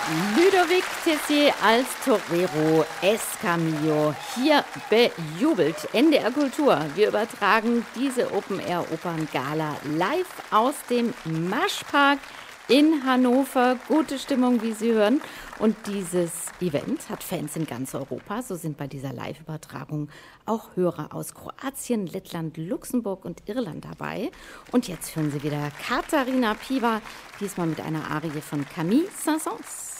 Ludovic Tessier als Torero Escamillo, hier bejubelt. NDR Kultur. Wir übertragen diese Open-Air-Opern-Gala live aus dem Maschpark in Hannover. Gute Stimmung, wie Sie hören. Und dieses Event hat Fans in ganz Europa. So sind bei dieser Live-Übertragung auch Hörer aus Kroatien, Lettland, Luxemburg und Irland dabei. Und jetzt hören Sie wieder Katharina Piwa, diesmal mit einer Arie von Camille Saint-Saëns.